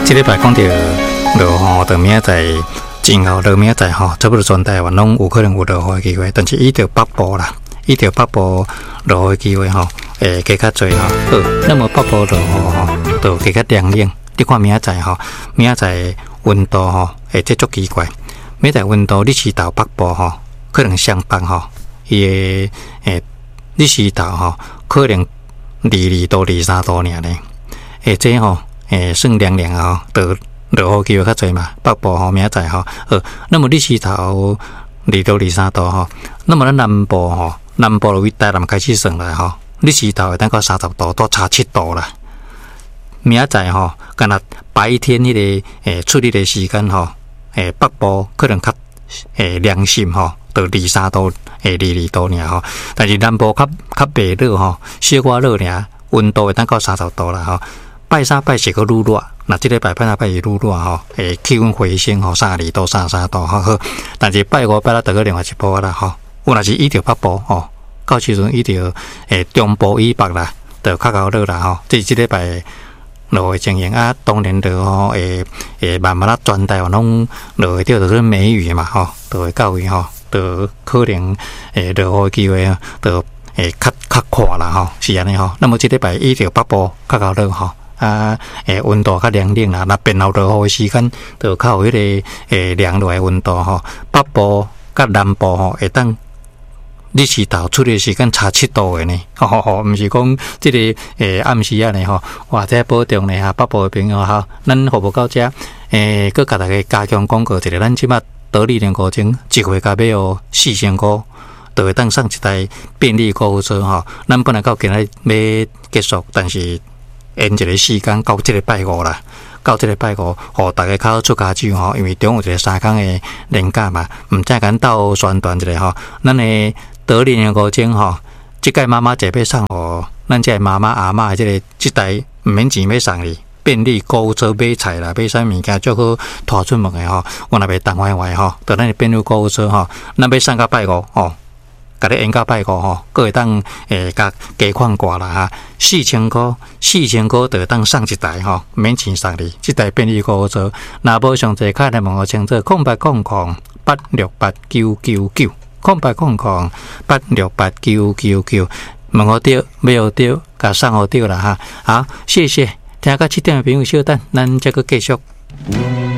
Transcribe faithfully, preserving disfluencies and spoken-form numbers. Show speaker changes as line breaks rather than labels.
这礼拜讲到落吼，到明仔载今后到明仔载吼，差不多全台湾拢有可能有落雨的机会，但是伊条北部啦，伊条北部落雨的机会吼，会加较侪吼。好，那么北部落雨吼，就加较凉冷。你看明仔载吼，明仔载温度吼，会这足奇怪。明仔载温度你是到北部吼，可能上北吼，伊的诶，你是到吼，可能二二度、二三度尔咧。诶，这吼。诶，算凉凉啊，就落雨机会较侪嘛。北部吼，明仔载吼，呃，那么你是头二度、二三度吼，那么咱南部吼，南部位台南开始算来吼，你是头会等到三十度到差七度啦。明仔载吼，干那白天迄、那个诶出日的时间吼，诶北部可能较诶凉性吼，到二三度、诶二二度尔吼，但是南部较较白热吼，小可热尔，温度会等到三十度啦吼。拜三拜四个愈热，那这个拜拜三拜四愈热吼，诶，气温回升吼，三十二度、三十三度，好好。但是拜五拜六得个另外一波啦吼，有若是伊条北部吼，到时阵伊条诶中部以北啦，就较高热啦吼。这这礼拜落的情形啊，当然就吼诶诶，慢慢啊全台湾拢落会着就是梅雨嘛吼，就会到位吼，就可能诶落雨机会就诶较较快啦吼，是安尼吼。那么这礼拜伊条北部较高热吼。啊，诶，温度较凉冷啦，那变后落雨时间就较有迄个诶凉落来温度吼。北部甲南部吼，会当日时头出的时间差七度的呢，吼吼吼，毋是讲即个诶暗时啊呢吼，或者保重呢哈，北部的朋友哈，咱服务到遮，诶，佮甲大家加强广告一个，咱即马得力连高精一回加买哦四千块。就会当送一台便利购物车吼。咱本来到今日要结束，但是延一个时间到这个拜五啦，到这个拜五，互大家较好出家酒吼，因为中有一个三天的年假嘛，毋知敢斗宣传一下吼。咱的得力的五钟吼，即届妈妈节要送互咱这妈妈阿嬷的这个即台毋免钱要送你。便利购物车买菜啦，买啥物件最好拖出门的吼，我若袂动坏坏吼，到咱的便利购物车吼，咱要送到拜五吼。甲你演到拜五吼，各会当诶，甲加款挂啦哈，四千块，四千块就会当送一台吼，免钱送你，这台便利购物车。若无上侪卡来问我清楚，空八空空八六八九九九，空八空空八六八九九九，问我对，没有对，甲送我对啦哈。好，谢谢，听到七点的朋友稍等，咱再个继续。